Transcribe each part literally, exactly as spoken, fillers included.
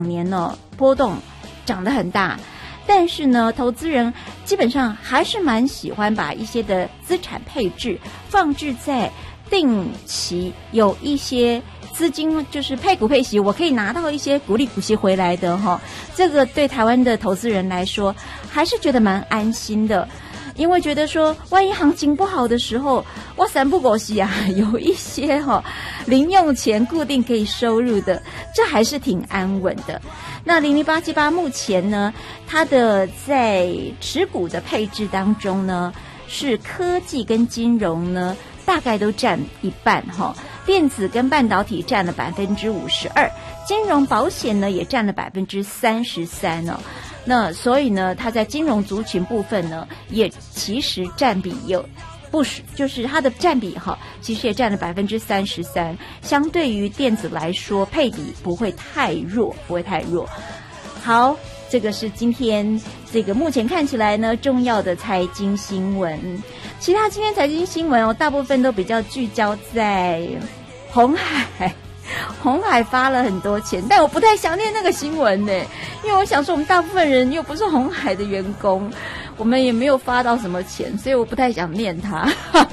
年呢波动涨得很大，但是呢投资人基本上还是蛮喜欢把一些的资产配置放置在定期，有一些资金就是配股配息，我可以拿到一些股利股息回来的哈，这个对台湾的投资人来说还是觉得蛮安心的，因为觉得说万一行情不好的时候，我三不狗息啊，有一些哈、哦、零用钱固定可以收入的，这还是挺安稳的。那零零八七八目前呢，它的在持股的配置当中呢，是科技跟金融呢大概都占一半哈、哦，电子跟半导体占了百分之五十二，金融保险呢也占了百分之三十三哦。那所以呢，它在金融族群部分呢，也其实占比有不是，就是它的占比哈，其实也占了百分之三十三。相对于电子来说，配比不会太弱，不会太弱。好，这个是今天这个目前看起来呢重要的财经新闻。其他今天财经新闻哦，大部分都比较聚焦在鸿海。鸿海发了很多钱，但我不太想念那个新闻呢，因为我想说我们大部分人又不是鸿海的员工，我们也没有发到什么钱，所以我不太想念它。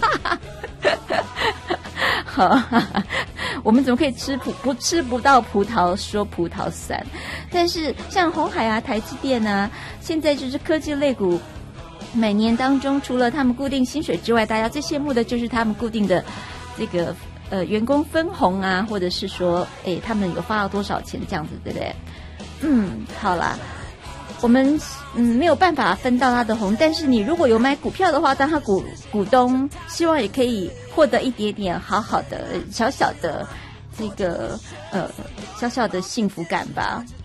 好，我们怎么可以吃葡不吃不到葡萄说葡萄酸？但是像鸿海啊、台积电啊，现在就是科技类股，每年当中除了他们固定薪水之外，大家最羡慕的就是他们固定的这个。呃，员工分红啊，或者是说，哎，他们有发到多少钱这样子，对不对？嗯，好啦，我们嗯没有办法分到他的红，但是你如果有买股票的话，当他股股东，希望也可以获得一点点好好的小小的这个呃小小的幸福感吧。